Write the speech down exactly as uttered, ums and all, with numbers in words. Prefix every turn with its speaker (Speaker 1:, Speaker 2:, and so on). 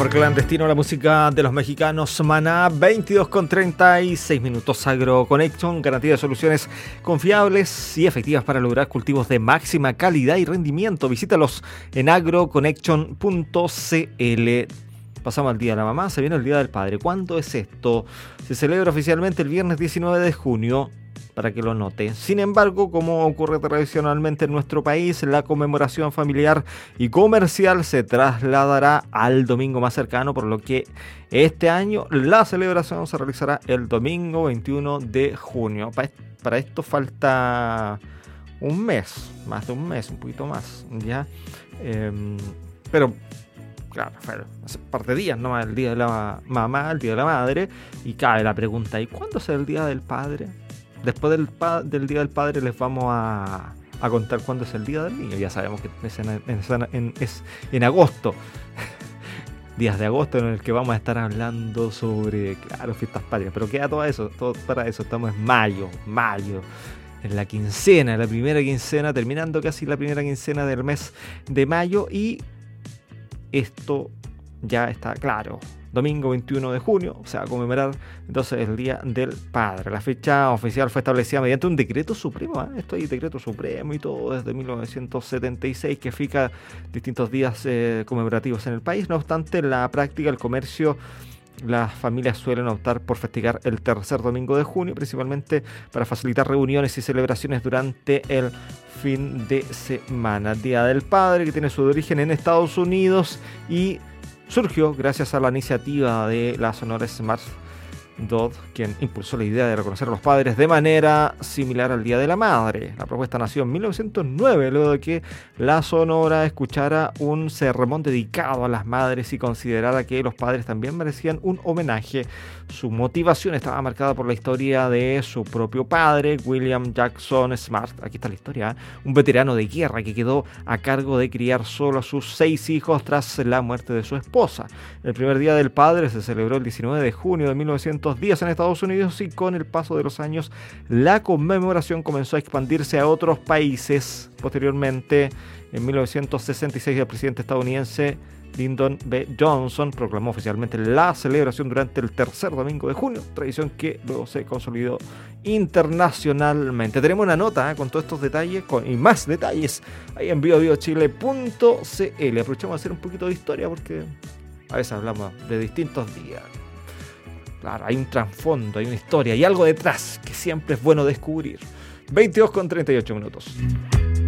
Speaker 1: por Clandestino, la música de los mexicanos Maná. Veintidós con treinta y seis minutos. AgroConnection, garantía de soluciones confiables y efectivas para lograr cultivos de máxima calidad y rendimiento. Visítalos en agroconnection punto cl. Pasamos al Día de la Mamá, se viene el Día del Padre. ¿Cuándo es esto? Se celebra oficialmente el viernes diecinueve de junio, para que lo note. Sin embargo, como ocurre tradicionalmente en nuestro país, la conmemoración familiar y comercial se trasladará al domingo más cercano, por lo que este año la celebración se realizará el domingo veintiuno de junio. Para esto falta un mes, más de un mes, un poquito más, ¿ya? Eh, pero... Claro, hace un par de días nomás, el Día de la Mamá, el Día de la Madre, y cabe la pregunta, ¿y cuándo es el Día del Padre? Después del, pa- del Día del Padre les vamos a, a contar cuándo es el Día del Niño. Ya sabemos que es en, en, en, es en agosto, días de agosto en el que vamos a estar hablando sobre, claro, fiestas patrias, pero queda todo eso, todo para eso, estamos en mayo, mayo. En la quincena, la primera quincena, terminando casi la primera quincena del mes de mayo, y esto ya está claro. Domingo veintiuno de junio se va a conmemorar entonces el Día del Padre. La fecha oficial fue establecida mediante un decreto supremo, ¿eh? Esto hay decreto supremo y todo desde mil novecientos setenta y seis que fija distintos días eh, conmemorativos en el país. No obstante, en la práctica, el comercio, las familias suelen optar por festejar el tercer domingo de junio, principalmente para facilitar reuniones y celebraciones durante el fin de semana. Día del Padre, que tiene su origen en Estados Unidos y surgió gracias a la iniciativa de la Sonora Smart Dodd, quien impulsó la idea de reconocer a los padres de manera similar al Día de la Madre. La propuesta nació en mil novecientos nueve, luego de que la Sonora escuchara un sermón dedicado a las madres y considerara que los padres también merecían un homenaje. Su motivación estaba marcada por la historia de su propio padre, William Jackson Smart. Aquí está la historia, ¿eh? Un veterano de guerra que quedó a cargo de criar solo a sus seis hijos tras la muerte de su esposa. El primer Día del Padre se celebró el diecinueve de junio de mil novecientos diez en Estados Unidos, y con el paso de los años la conmemoración comenzó a expandirse a otros países. Posteriormente, en mil novecientos sesenta y seis, el presidente estadounidense Lyndon B. Johnson proclamó oficialmente la celebración durante el tercer domingo de junio, tradición que luego se consolidó internacionalmente. Tenemos una nota ¿eh? con todos estos detalles con, y más detalles ahí en bio bio chile punto cl. Aprovechamos de hacer un poquito de historia porque a veces hablamos de distintos días. Claro, hay un trasfondo, hay una historia, hay algo detrás que siempre es bueno descubrir. veintidós con treinta y ocho minutos.